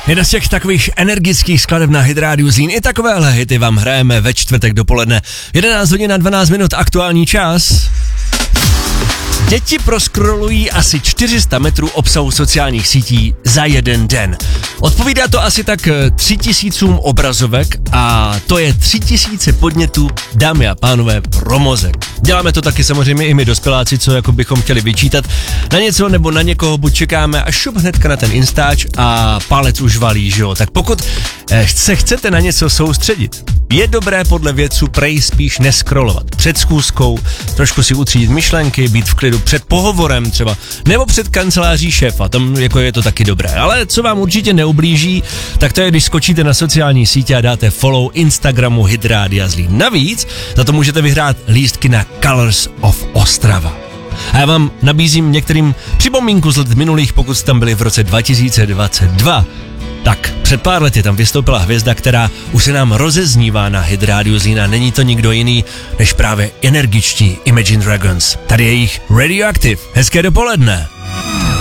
Jeden z těch takových energických skladeb na Hit Radio Zlín. I takovéhle hity vám hrajeme ve čtvrtek dopoledne. 11 hodin a 12 minut aktuální čas. Děti proskrolují asi 400 metrů obsahu sociálních sítí za jeden den. Odpovídá to asi tak 3000 obrazovek a to je 3000 podnětů, dámy a pánové, pro mozek. Děláme to taky samozřejmě i my dospěláci, co jako bychom chtěli vyčítat. Na něco nebo na někoho buď čekáme a šup hnedka na ten Instač a palec už valí, že jo. Tak pokud se chcete na něco soustředit, je dobré podle vědců prej spíš neskrolovat před schůzkou, trošku si utřídit myšlenky, být v klidu před pohovorem třeba, nebo před kanceláří šéfa, tam jako je to taky dobré. Ale co vám určitě neublíží, tak to je, když skočíte na sociální sítě a dáte follow Instagramu Hit Rádia Zlín. Navíc za to můžete vyhrát lístky na Colors of Ostrava. A já vám nabízím některým připomínku z let minulých, pokud jste tam byli v roce 2022. Tak, před pár lety tam vystoupila hvězda, která už se nám rozeznívá na Hit Radio Zlín a není to nikdo jiný, než právě energičtí Imagine Dragons. Tady je jich Radioactive. Hezké dopoledne.